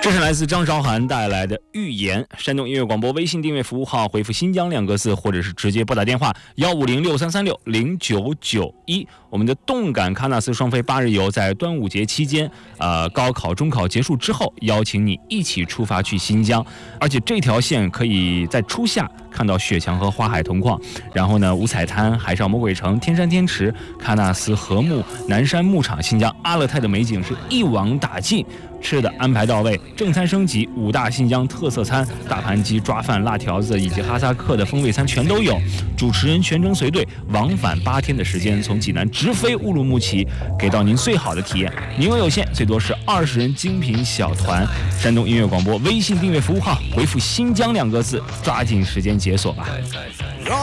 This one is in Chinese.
这是来自张韶涵带来的《预言》。山东音乐广播微信订阅服务号回复“新疆”2个字，或者是直接拨打电话15063360991。我们的动感喀纳斯双飞8日游在端午节期间，高考、中考结束之后，邀请你一起出发去新疆，而且这条线可以在初夏看到雪墙和花海同框，然后呢，五彩滩、海上魔鬼城、天山天池、喀纳斯禾木、南山牧场、新疆阿勒泰的美景是一网打尽。吃的安排到位，正餐升级，5大新疆特色餐，大盘鸡、抓饭、辣条子以及哈萨克的风味餐全都有。主持人全程随队，往返8天的时间，从济南直飞乌鲁木齐，给到您最好的体验。名额有限，最多是20人精品小团。山东音乐广播微信订阅服务号回复“新疆”2个字，抓紧时间解锁吧。